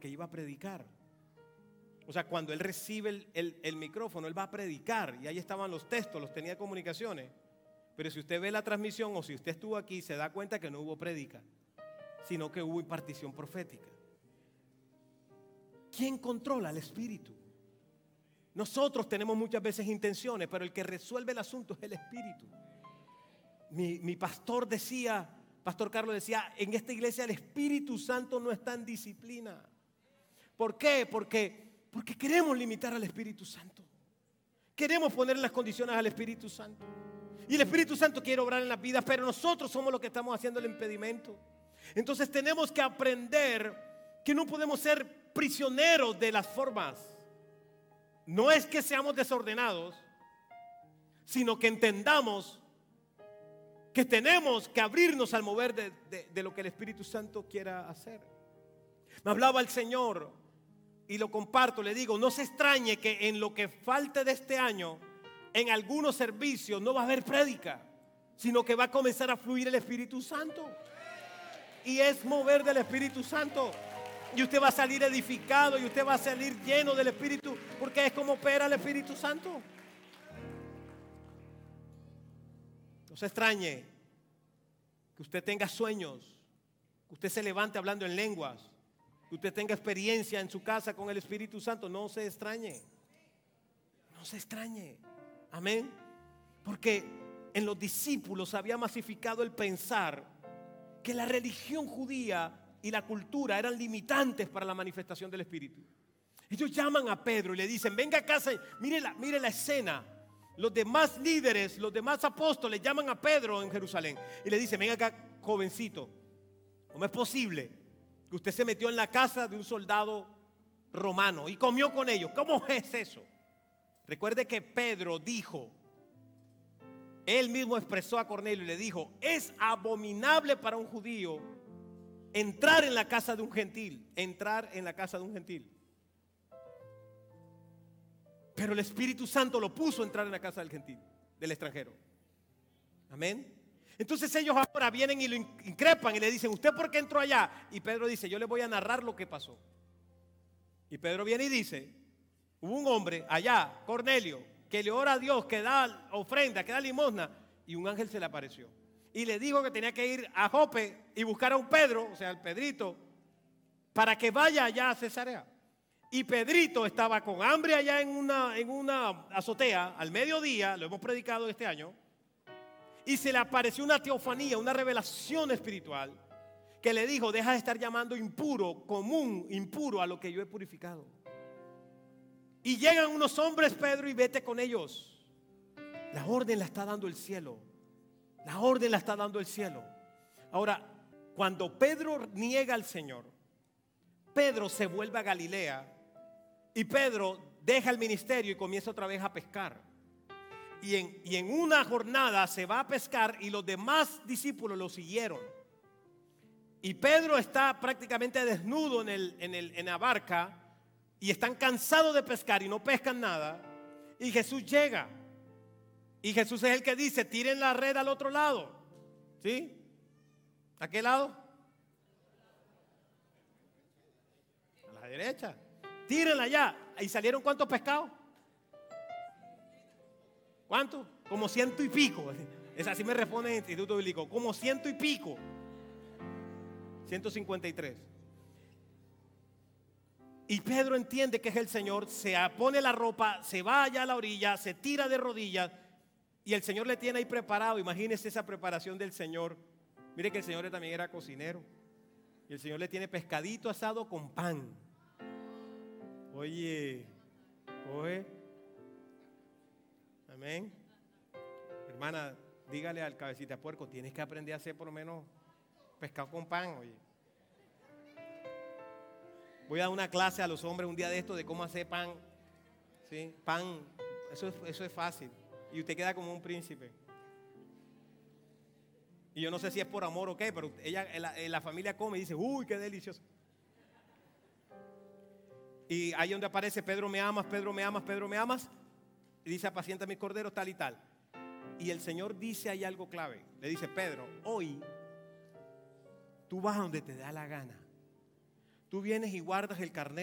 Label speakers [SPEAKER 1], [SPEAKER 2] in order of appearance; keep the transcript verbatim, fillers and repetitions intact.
[SPEAKER 1] que iba a predicar. O sea, cuando él recibe el, el, el micrófono, él va a predicar. Y ahí estaban los textos, los tenía comunicaciones. Pero si usted ve la transmisión o si usted estuvo aquí, se da cuenta que no hubo prédica, sino que hubo impartición profética. ¿Quién controla el espíritu? Nosotros tenemos muchas veces intenciones, pero el que resuelve el asunto es el espíritu. Mi, mi pastor decía, Pastor Carlos decía, en esta iglesia el Espíritu Santo no está en disciplina. ¿Por qué? Porque, porque queremos limitar al Espíritu Santo. Queremos poner las condiciones al Espíritu Santo. Y el Espíritu Santo quiere obrar en las vidas, pero nosotros somos los que estamos haciendo el impedimento. Entonces tenemos que aprender que no podemos ser prisioneros de las formas. No es que seamos desordenados, sino que entendamos que tenemos que abrirnos al mover de, de, de lo que el Espíritu Santo quiera hacer. Me hablaba el Señor y lo comparto, le digo, no se extrañe que en lo que falte de este año, en algunos servicios no va a haber prédica, sino que va a comenzar a fluir el Espíritu Santo. Y es mover del Espíritu Santo. Y usted va a salir edificado y usted va a salir lleno del Espíritu, porque es como opera el Espíritu Santo. No se extrañe que usted tenga sueños, que usted se levante hablando en lenguas, que usted tenga experiencia en su casa con el Espíritu Santo. No se extrañe, no se extrañe. Amén. Porque en los discípulos había masificado el pensar que la religión judía y la cultura eran limitantes para la manifestación del Espíritu. Ellos llaman a Pedro y le dicen, venga a casa, mire la, mire la escena. Los demás líderes, los demás apóstoles llaman a Pedro en Jerusalén y le dicen, venga acá, jovencito, ¿cómo es posible que usted se metió en la casa de un soldado romano y comió con ellos? ¿Cómo es eso? Recuerde que Pedro dijo, él mismo expresó a Cornelio y le dijo, es abominable para un judío entrar en la casa de un gentil, entrar en la casa de un gentil. Pero el Espíritu Santo lo puso a entrar en la casa del gentil, del extranjero. Amén. Entonces ellos ahora vienen y lo increpan y le dicen, ¿usted por qué entró allá? Y Pedro dice, yo le voy a narrar lo que pasó. Y Pedro viene y dice, hubo un hombre allá, Cornelio, que le ora a Dios, que da ofrenda, que da limosna, y un ángel se le apareció. Y le dijo que tenía que ir a Jope y buscar a un Pedro, o sea, al Pedrito, para que vaya allá a Cesarea. Y Pedrito estaba con hambre allá en una, en una azotea, al mediodía, lo hemos predicado este año, y se le apareció una teofanía, una revelación espiritual, que le dijo, deja de estar llamando impuro, común, impuro a lo que yo he purificado. Y llegan unos hombres, Pedro, y vete con ellos. La orden la está dando el cielo. La orden la está dando el cielo. Ahora, cuando Pedro niega al Señor, Pedro se vuelve a Galilea y Pedro deja el ministerio y comienza otra vez a pescar. Y en, y en una jornada se va a pescar y los demás discípulos lo siguieron. Y Pedro está prácticamente desnudo en, el, en, el, en la barca y están cansados de pescar y no pescan nada. Y Jesús llega. Y Jesús es el que dice, tiren la red al otro lado. ¿Sí? ¿A qué lado? A la derecha. Tírenla allá. ¿Y salieron cuántos pescados? ¿Cuántos? Como ciento y pico. Es así me responde el Instituto Bíblico. Como ciento y pico. ciento cincuenta y tres. Y Pedro entiende que es el Señor, se pone la ropa, se va allá a la orilla, se tira de rodillas y el Señor le tiene ahí preparado. Imagínese esa preparación del Señor. Mire que el Señor también era cocinero y el Señor le tiene pescadito asado con pan. Oye, oye, amén. Hermana, dígale al cabecita puerco, tienes que aprender a hacer por lo menos pescado con pan, oye. Voy a dar una clase a los hombres un día de esto de cómo hacer pan. ¿Sí? Pan, eso es, eso es fácil. Y usted queda como un príncipe. Y yo no sé si es por amor o qué, pero ella, la, la familia come y dice, uy, qué delicioso. Y ahí donde aparece, Pedro me amas, Pedro me amas, Pedro me amas. Y dice, apacienta mis corderos, tal y tal. Y el Señor dice ahí algo clave. Le dice, Pedro, hoy tú vas a donde te da la gana. tú vienes y guardas el carnet